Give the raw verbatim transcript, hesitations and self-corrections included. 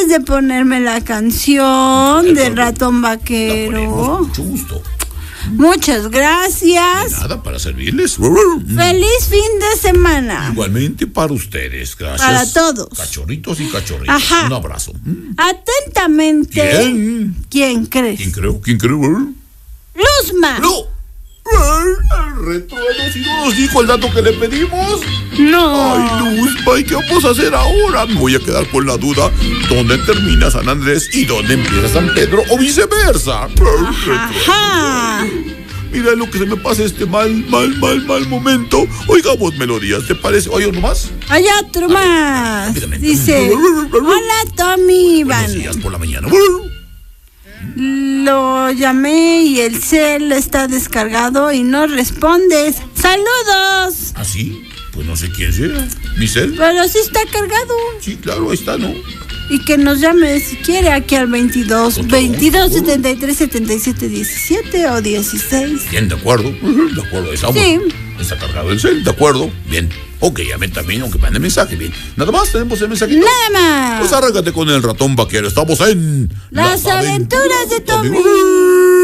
antes de ponerme la canción del ratón vaquero. Mucho gusto. Muchas gracias. De nada, para servirles. Feliz fin de semana. Igualmente para ustedes, gracias. Para todos. Cachorritos y cachorritas. Ajá. Un abrazo. Atentamente. ¿Quién? ¿Quién crees? ¿Quién creo? ¿Quién creo? Luzma. ¡No! El retrueno, si no nos dijo el dato que le pedimos. No. Ay, Luzma, ¿y qué vamos a hacer ahora? Me voy a quedar con la duda. ¿Dónde termina San Andrés y dónde empieza San Pedro? O viceversa. Ajá. Mira lo que se me pasa este mal, mal, mal, mal momento. Oigamos melodías, ¿te parece? ¿Oye uno más? Hay otro más. rápidamente. Dice: hola, Tommy Iván. Buenos días por la mañana. Lo llamé y el cel está descargado y no respondes. ¡Saludos! ¿Ah, sí? Pues no sé quién sea. ¿Mi cel? Pero sí está cargado. Sí, claro, ahí está, ¿no? Y que nos llame si quiere aquí al veintidós, ¿Otro? veintidós, setenta y tres, setenta y siete, diecisiete o dieciséis. Bien, de acuerdo. De acuerdo, estamos. Sí. Está cargado el cel, de acuerdo. Bien. Ok, llame también, aunque mande mensaje. Bien. Nada más, tenemos el mensajito. Nada más. Pues arráncate con el ratón vaquero. Estamos en Las, Las aventuras, aventuras de Tommy.